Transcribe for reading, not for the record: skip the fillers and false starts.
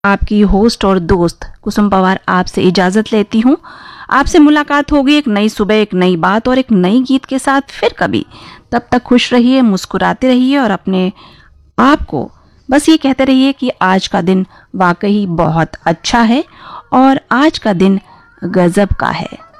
आपकी होस्ट और दोस्त कुसुम पवार आपसे इजाजत लेती हूँ। आपसे मुलाकात होगी एक नई सुबह, एक नई बात और एक नई गीत के साथ फिर कभी। तब तक खुश रहिए, मुस्कुराते रहिए और अपने आप को बस ये कहते रहिए कि आज का दिन वाकई बहुत अच्छा है और आज का दिन गजब का है।